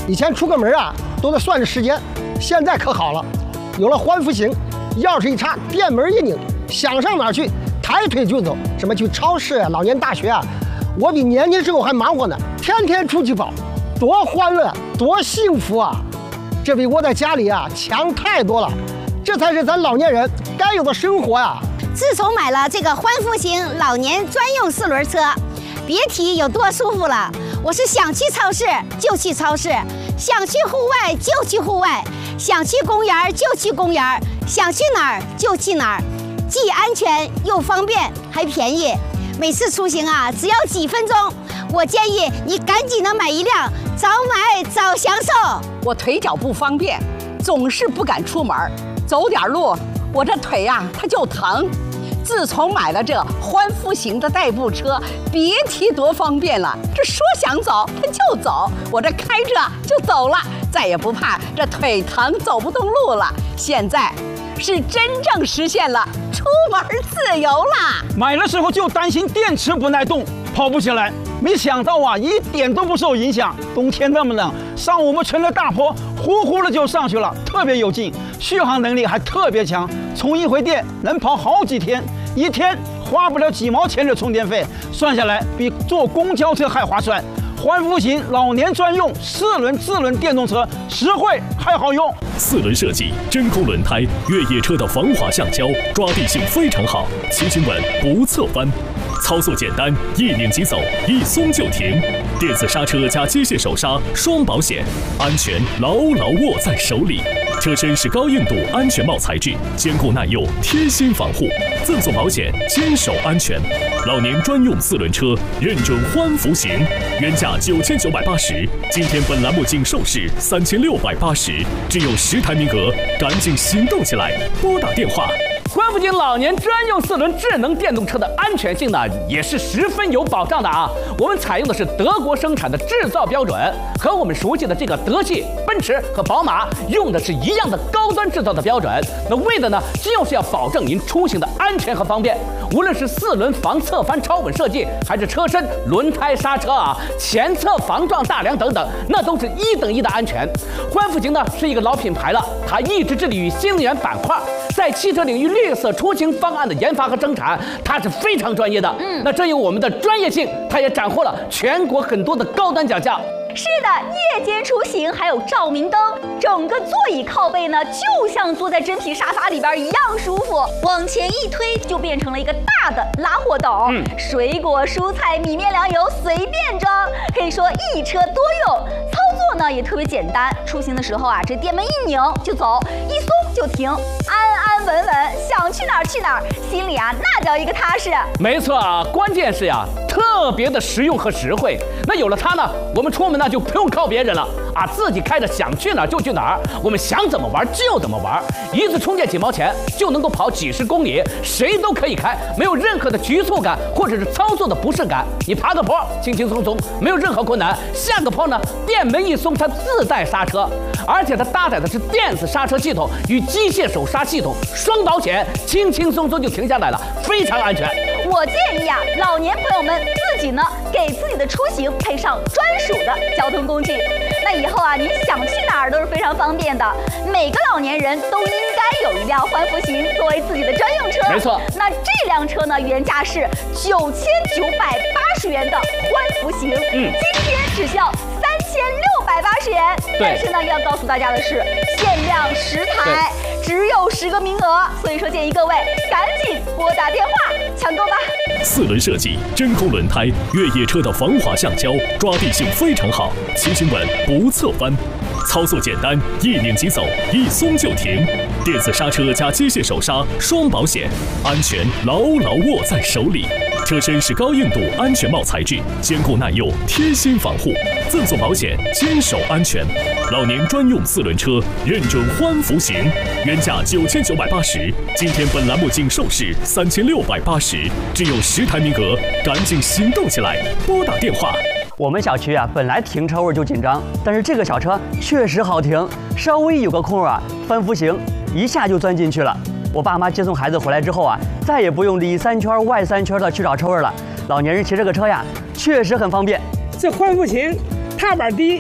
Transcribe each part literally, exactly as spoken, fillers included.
以前出个门啊都得算着时间，现在可好了，有了欢福行，钥匙一插，电门一拧，想上哪儿去抬腿就走。什么去超市啊、老年大学啊，我比年轻时候还忙活呢，天天出去跑，多欢乐，多幸福啊！这比窝在家里啊强太多了，这才是咱老年人该有的生活呀、啊！ 自从买了这个欢福行老年专用四轮车，别提有多舒服了。我是想去超市就去超市，想去户外就去户外，想去公园就去公园，想去哪儿就去哪儿，既安全又方便还便宜。每次出行啊只要几分钟，我建议你赶紧的买一辆，早买早享受。 我腿脚不方便，总是不敢出门，走点路我这腿呀、啊、它就疼。自从买了这欢福行的代步车，别提多方便了。这说想走它就走，我这开着就走了，再也不怕这腿疼走不动路了。现在是真正实现了出门自由啦！ 买的时候就担心电池不耐动，跑不起来，没想到啊，一点都不受影响。冬天那么冷，上我们村的大坡，呼呼的就上去了，特别有劲，续航能力还特别强，充一回电能跑好几天，一天花不了几毛钱的充电费，算下来比坐公交车还划算。欢福行老年专用四轮自轮电动车，实惠还好用。 四轮设计，真空轮胎，越野车的防滑橡胶，抓地性非常好，骑行稳不侧翻。操作简单，一拧即走，一松就停。电子刹车加机械手刹，双保险，安全牢牢握在手里。车身是高硬度安全帽材质，坚固耐用，贴心防护，赠送保险，坚守安全。老年专用四轮车，认准欢福行，原价九千九百八十，今天本栏目仅售市三千六百八十，只有十台名额，赶紧行动起来，拨打电话。 欢福行老年专用四轮智能电动车的安全性呢，也是十分有保障的啊。我们采用的是德国生产的制造标准，和我们熟悉的这个德系、奔驰和宝马用的是一样的高端制造的标准。那为的呢，就是要保证您出行的安全和方便。无论是四轮防侧翻超稳设计，还是车身、轮胎、刹车啊、前侧防撞大梁等等，那都是一等一的安全。欢福行呢是一个老品牌了，它一直致力于新能源板块，在汽车领域绿色出行方案的研发和生产，它是非常专业的。嗯，那正有我们的专业性，它也斩获了全国很多的高端奖项。 是的，夜间出行还有照明灯，整个座椅靠背呢，就像坐在真皮沙发里边一样舒服。往前一推，就变成了一个大的拉货斗，嗯、水果、蔬菜、米面粮油随便装，可以说一车多用。操作呢也特别简单，出行的时候啊，这电门一拧就走，一松就停，安安稳稳，想去哪儿去哪儿，心里啊那叫一个踏实。 没错啊，关键是呀，特别的实用和实惠。那有了它呢，我们出门呢就不用靠别人了啊，自己开着想去哪儿就去哪儿，我们想怎么玩就怎么玩，一次充电几毛钱就能够跑几十公里，谁都可以开，没有任何的局促感或者是操作的不适感。你爬个坡轻轻松松，没有任何困难，下个坡呢电门一松它自带刹车，而且它搭载的是电子刹车系统与机械手刹系统，双保险，轻轻松松就停下来了，非常安全。 我建议啊，老年朋友们自己呢给自己的出行配上专属的交通工具，那以后啊，你想去哪儿都是非常方便的。每个老年人都应该有一辆欢福行作为自己的专用车。 没错， 那这辆车呢，原价是九千九百八十元的欢福行，嗯，今天只需要三千六百八十元。但是呢，要告诉大家的是，限量十台，只有十个名额，所以说建议各位赶紧拨打电话抢购吧。 四轮设计，真空轮胎，越野车的防滑橡胶，抓地性非常好，骑行稳不侧翻。操作简单，一拧即走，一松就停。电子刹车加机械手刹，双保险，安全牢牢握在手里。车身是高硬度安全帽材质，坚固耐用，贴心防护，赠送保险，坚守安全。老年专用四轮车，认准欢福行，原价九千九百八十，今天本栏目仅售市三千六百八十，只有十台名额，赶紧行动起来，拨打电话。 我们小区啊，本来停车位就紧张，但是这个小车确实好停，稍微有个空啊，欢福行一下就钻进去了。我爸妈接送孩子回来之后啊，再也不用里三圈外三圈的去找车位了。老年人骑这个车呀，确实很方便。 这欢福行踏板低，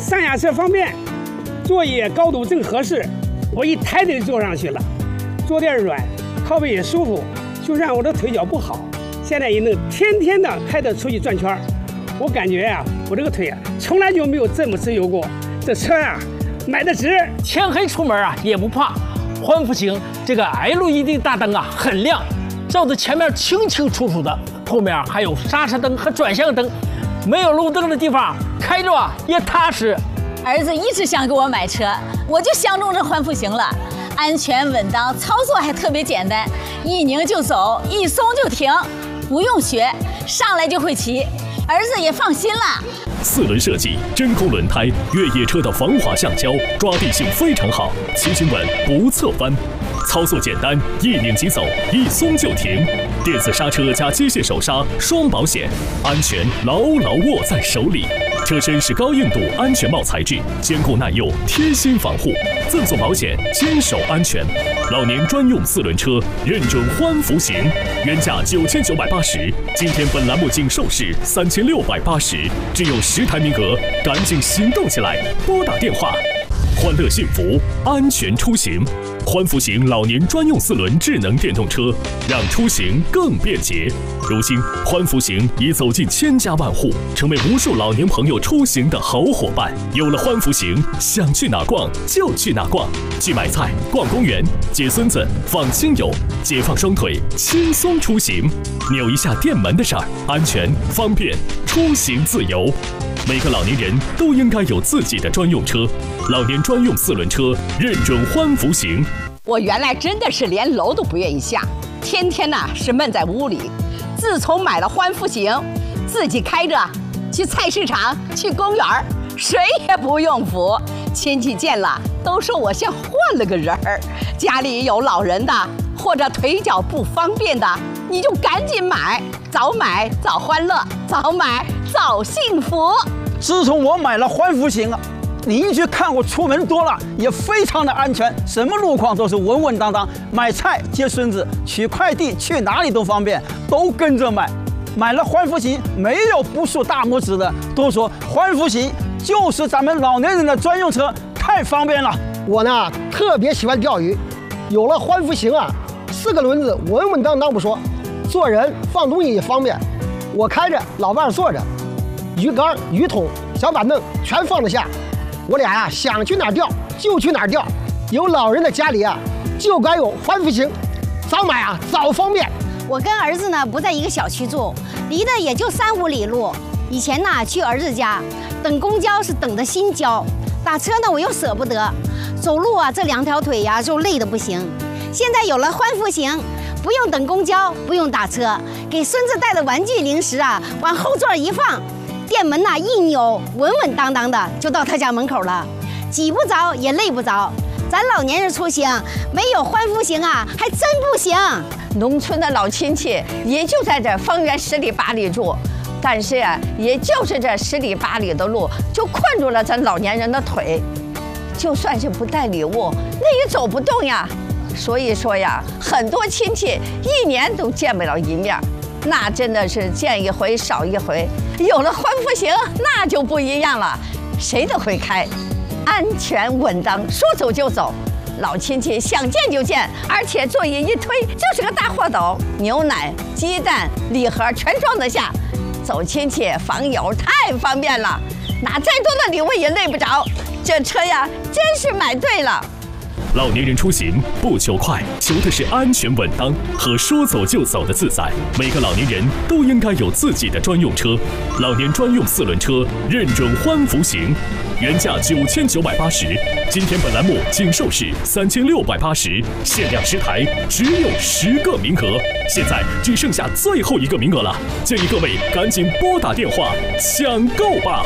上下车方便，座椅高度正合适，我一抬就坐上去了，坐垫软，靠背也舒服。就算我的腿脚不好，现在也能天天的开着出去转圈。我感觉呀、啊，我这个腿啊，从来就没有这么自由过。这车呀、啊，买的值。 天黑出门啊也不怕，欢福行这个 L E D 大灯啊很亮，照着前面清清楚楚的，后面还有刹车灯和转向灯，没有路灯的地方开着啊也踏实。 儿子一直想给我买车，我就相中这欢福行了，安全稳当，操作还特别简单，一拧就走，一松就停，不用学，上来就会骑，儿子也放心了。 四轮设计，真空轮胎，越野车的防滑橡胶，抓地性非常好，骑行稳不侧翻，操作简单，一拧即走，一松就停，电子刹车加机械手刹，双保险，安全牢牢握在手里。车身是高硬度安全帽材质，坚固耐用，贴心防护，赠送保险，坚守安全。老年专用四轮车，认准欢福行，原价九千九百八十，今天本栏目仅售市三千六百八十，只有十台名额，赶紧行动起来，拨打电话。欢乐幸福，安全出行。欢福行老年专用四轮智能电动车，让出行更便捷。如今，欢福行已走进千家万户，成为无数老年朋友出行的好伙伴。有了欢福行，想去哪逛就去哪逛，去买菜、逛公园、接孙子、放亲友，解放双腿，轻松出行。扭一下电门的事儿，安全方便，出行自由。每个老年人都应该有自己的专用车，老年专用四轮车，认准欢福行。 我原来真的是连楼都不愿意下，天天呐是闷在屋里。自从买了欢福行，自己开着去菜市场、去公园，谁也不用扶。亲戚见了都说我像换了个人儿。家里有老人的或者腿脚不方便的，你就赶紧买，早买早欢乐，早买早幸福。 自从我买了欢福行啊，邻居看我出门多了，也非常的安全，什么路况都是稳稳当当。买菜、接孙子、取快递，去哪里都方便，都跟着买。买了欢福行，没有不竖大拇指的，都说欢福行就是咱们老年人的专用车，太方便了。 我呢特别喜欢钓鱼，有了欢福行啊，四个轮子稳稳当当不说，做人放东西也方便。我开着，老伴坐着，鱼竿、鱼桶、小板凳全放得下。我俩呀、啊、想去哪儿钓就去哪儿钓。有老人的家里啊，就该有欢福行，早买啊早方便。 我跟儿子呢不在一个小区住，离得也就三五里路。以前呢去儿子家，等公交是等的心焦，打车呢我又舍不得，走路啊这两条腿呀、啊、就累得不行。现在有了欢福行，不用等公交，不用打车，给孙子带的玩具零食啊往后座一放，电门呐、啊、一扭，稳稳当当的就到他家门口了，挤不着也累不着。咱老年人出行没有欢福行啊，还真不行。 农村的老亲戚也就在这方圆十里八里住，但是呀、啊，也就是这十里八里的路，就困住了咱老年人的腿。就算是不带礼物，那也走不动呀。所以说呀，很多亲戚一年都见不了一面，那真的是见一回少一回。有了欢福行，那就不一样了，谁都会开，安全稳当，说走就走。老亲戚想见就见，而且座椅一推就是个大货斗，牛奶、鸡蛋、礼盒全装得下。走亲戚访友太方便了，拿再多的礼物也累不着。这车呀，真是买对了。 老年人出行不求快，求的是安全稳当和说走就走的自在。每个老年人都应该有自己的专用车，老年专用四轮车，认准欢福行，原价九千九百八十，今天本栏目仅售市三千六百八十，限量十台，只有十个名额，现在只剩下最后一个名额了，建议各位赶紧拨打电话抢购吧。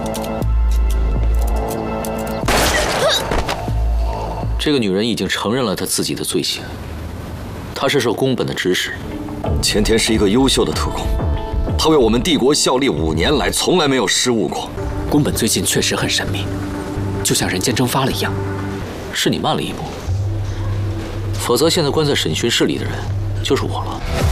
这个女人已经承认了她自己的罪行，她是受宫本的指使。 前田是一个优秀的特工，他为我们帝国效力五年来，从来没有失误过。 宫本最近确实很神秘，就像人间蒸发了一样。是你慢了一步，否则现在关在审讯室里的人就是我了。